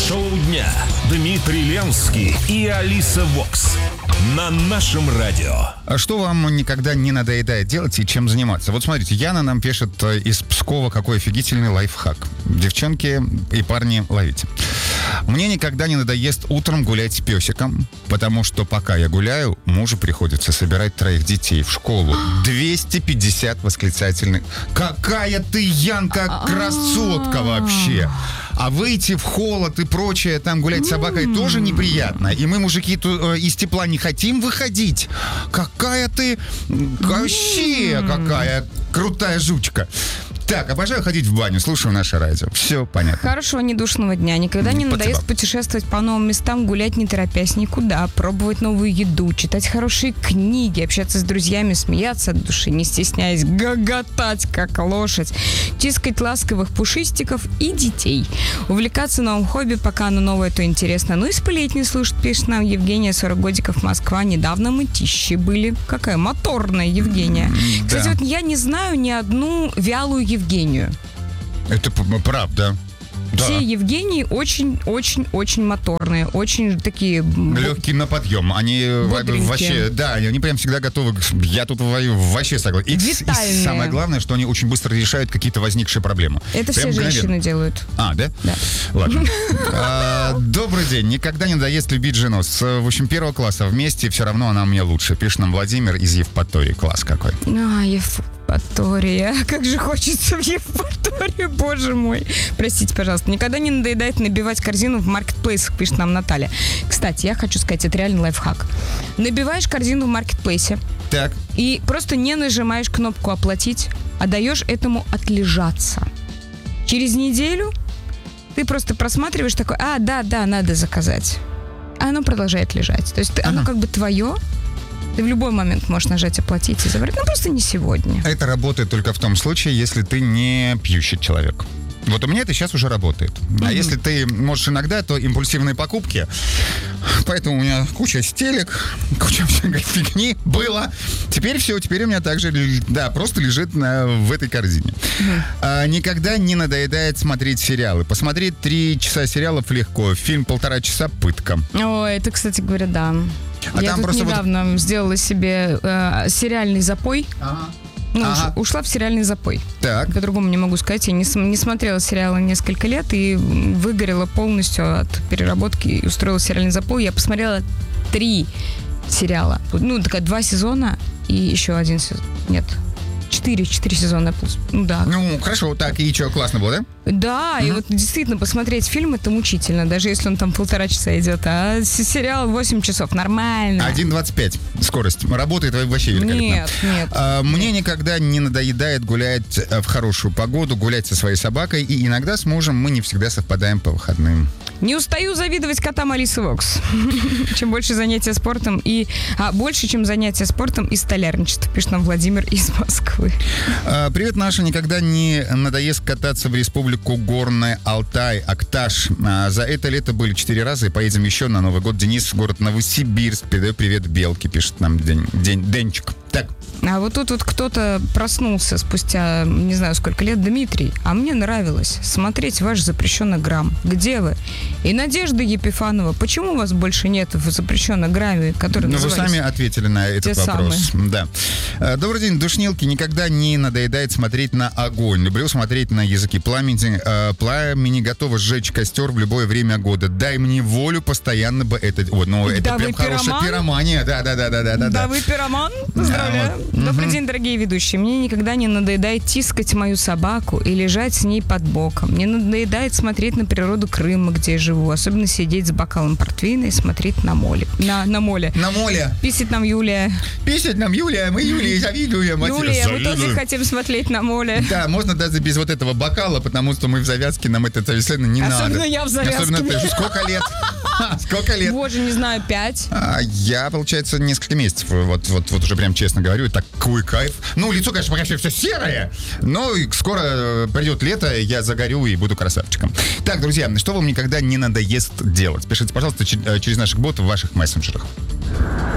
Шоу дня. Дмитрий Ленский и Алиса Вокс. На нашем радио. А что вам никогда не надоедает делать и чем заниматься? Вот смотрите, Яна нам пишет из Пскова, какой офигительный лайфхак. Девчонки и парни, ловите. Мне никогда не надоест утром гулять с песиком, потому что пока я гуляю, мужу приходится собирать 3 детей в школу. 250 восклицательных. Какая ты, Янка, красотка вообще! А выйти в холод и прочее, там гулять с собакой тоже неприятно. И мы, мужики, из тепла не хотим выходить. Какая ты вообще, какая крутая жучка. Так, обожаю ходить в баню, слушаю наше радио. Все понятно. Хорошего недушного дня. Никогда не надоест путешествовать по новым местам, гулять не торопясь никуда, пробовать новую еду, читать хорошие книги, общаться с друзьями, смеяться от души, не стесняясь, гоготать, как лошадь, тискать ласковых пушистиков и детей. Увлекаться новым хобби, пока оно новое, то интересно. Ну и сплетни слушать, пишет нам Евгения, 40 годиков, Москва. Недавно мытищи были. Какая моторная Евгения. Да. Кстати, вот я не знаю ни одну вялую Евгению. Это правда. Все Евгении очень-очень-очень моторные, очень такие... Легкие на подъем. Они вообще, да, они прям всегда готовы. Я тут вообще согласен. И самое главное, что они очень быстро решают какие-то возникшие проблемы. Это прям все женщины делают. А, да? Да. Ладно. Добрый день. Никогда не надоест любить жену. В общем, 1 класса вместе, все равно она мне лучше. Пишет нам Владимир из Евпатории. Класс какой. Евпатория. Как же хочется в Евпаторию, боже мой. Простите, пожалуйста. Никогда не надоедает набивать корзину в маркетплейсах, пишет нам Наталья. Кстати, я хочу сказать, это реально лайфхак. Набиваешь корзину в маркетплейсе. Так. И просто не нажимаешь кнопку «Оплатить», а даешь этому отлежаться. Через неделю ты просто просматриваешь такой: да, надо заказать. А оно продолжает лежать. То есть оно как бы твое. Ты в любой момент можешь нажать «Оплатить» и забрать. Просто не сегодня. Это работает только в том случае, если ты не пьющий человек. Вот у меня это сейчас уже работает. А если ты можешь иногда, то импульсивные покупки. Поэтому у меня куча стелек, куча всякой фигни было. Теперь все, теперь у меня также, просто лежит в этой корзине. Никогда не надоедает смотреть сериалы. Посмотреть 3 часа сериалов легко. Фильм 1,5 часа — пытка. Ой, это, кстати говоря, да. Я тут недавно сделала себе сериальный запой. Ушла в сериальный запой. Так. По-другому не могу сказать. Я не смотрела сериалы несколько лет и выгорела полностью от переработки и устроила сериальный запой. Я посмотрела 3 сериала. 2 сезона и еще 1 сезон. Нет. 4 сезона. Да. Хорошо. Так, и что, классно было, да? Да, и вот действительно посмотреть фильм — это мучительно, даже если он там 1,5 часа идет, а сериал 8 часов, нормально. 1:25 скорость. Работает вообще великолепно. Нет. Мне никогда не надоедает гулять в хорошую погоду, гулять со своей собакой, и иногда с мужем мы не всегда совпадаем по выходным. Не устаю завидовать котам Алисы Вокс. Чем больше занятия спортом больше, чем занятия спортом и столярничество, пишет нам Владимир из Москвы. Привет, Наша. Никогда не надоест кататься в республику Горный Алтай, Акташ. За это лето были 4 раза, и поедем еще на Новый год. Денис, город Новосибирск. Передаю привет Белке, пишет нам Денчик. Так. А вот тут кто-то проснулся спустя не знаю сколько лет. Дмитрий, а мне нравилось смотреть ваш запрещенный грамм. Где вы? И Надежда Епифанова, почему вас больше нет в запрещенном грамме, который называется... Вы сами ответили на этот вопрос. Да. Добрый день, душнилки. Никогда не надоедает смотреть на огонь. Люблю смотреть на языки пламени. Готова сжечь костер в любое время года. Дай мне волю, постоянно бы это... это прям хорошая пиромания. Да, вы пироман? Поздравляю. Добрый день, дорогие ведущие. Мне никогда не надоедает тискать мою собаку и лежать с ней под боком. Мне надоедает смотреть на природу Крыма, где я живу. Особенно сидеть с бокалом портвейна и смотреть на моле. На моле. На моле. Писать нам Юлия. Мы Юлии завидуем. Юлия, мы тоже хотим смотреть на моле. Да, можно даже без вот этого бокала, потому что мы в завязке, нам это совершенно не надо. Особенно я в завязке. Особенно ты. Сколько лет? Сколько лет? Боже, не знаю, 5. Я, получается, несколько месяцев. Вот уже прям честно говорю, такой кайф. Лицо, конечно, пока все серое, но скоро придет лето, я загорю и буду красавчиком. Так, друзья, что вам никогда не надоест делать? Пишите, пожалуйста, через наших ботов в ваших мессенджерах.